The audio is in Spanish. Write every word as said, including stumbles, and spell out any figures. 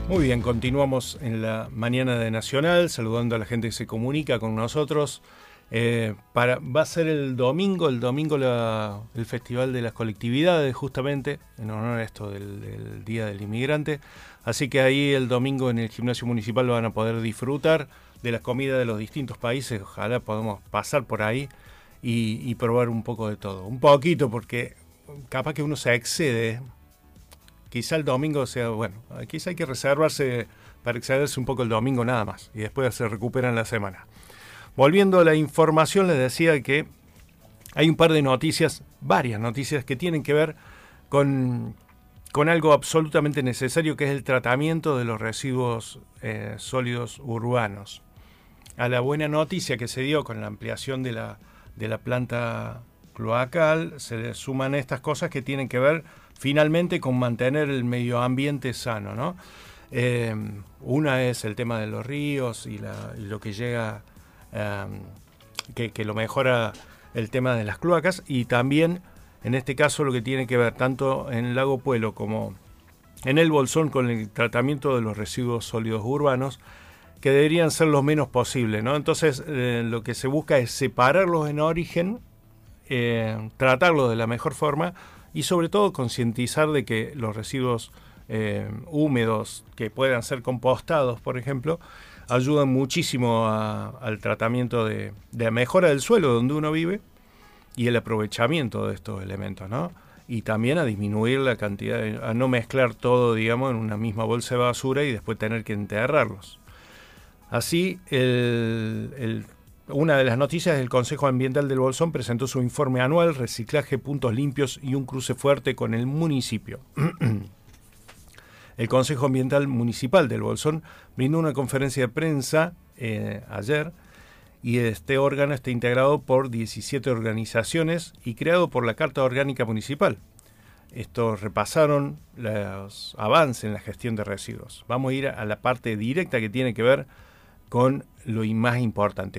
Muy bien, continuamos en la mañana de Nacional, saludando a la gente que se comunica con nosotros. Eh, para, va a ser el domingo, el domingo la, el Festival de las Colectividades, justamente, en honor a esto del, del Día del Inmigrante. Así que ahí el domingo en el gimnasio municipal van a poder disfrutar de la comida de los distintos países. Ojalá podamos pasar por ahí y, y probar un poco de todo. Un poquito, porque capaz que uno se excede. Quizá el domingo sea, bueno, quizá hay que reservarse para excederse un poco el domingo nada más y después se recupera en la semana. Volviendo a la información, les decía que hay un par de noticias, varias noticias que tienen que ver con, con algo absolutamente necesario, que es el tratamiento de los residuos eh, sólidos urbanos. A la buena noticia que se dio con la ampliación de la, de la planta cloacal, se le suman estas cosas que tienen que ver finalmente con mantener el medio ambiente sano, ¿no? Eh, una es el tema de los ríos y, la, y lo que llega, eh, que, que lo mejora el tema de las cloacas, y también en este caso lo que tiene que ver tanto en el Lago Puelo como en el Bolsón con el tratamiento de los residuos sólidos urbanos, que deberían ser lo menos posible, ¿no? Entonces eh, lo que se busca es separarlos en origen, eh, tratarlos de la mejor forma y sobre todo concientizar de que los residuos eh, húmedos que puedan ser compostados, por ejemplo, ayudan muchísimo a, al tratamiento de, de la mejora del suelo donde uno vive y el aprovechamiento de estos elementos, ¿no? Y también a disminuir la cantidad, de, a no mezclar todo, digamos, en una misma bolsa de basura y después tener que enterrarlos. Así, el, el Una de las noticias es el Consejo Ambiental del Bolsón presentó su informe anual, reciclaje, puntos limpios y un cruce fuerte con el municipio. El Consejo Ambiental Municipal del Bolsón brindó una conferencia de prensa eh, ayer, y este órgano está integrado por diecisiete organizaciones y creado por la Carta Orgánica Municipal. Estos repasaron los avances en la gestión de residuos. Vamos a ir a la parte directa que tiene que ver con lo más importante.